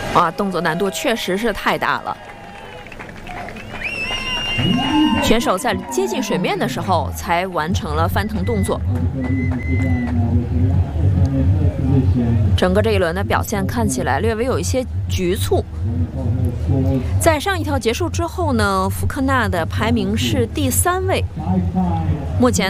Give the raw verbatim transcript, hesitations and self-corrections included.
啊，动作难度确实是太大了。选手在接近水面的时候才完成了翻腾动作。整个这一轮的表现看起来略微有一些局促。在上一跳结束之后呢，福克纳的排名是第三位，目前。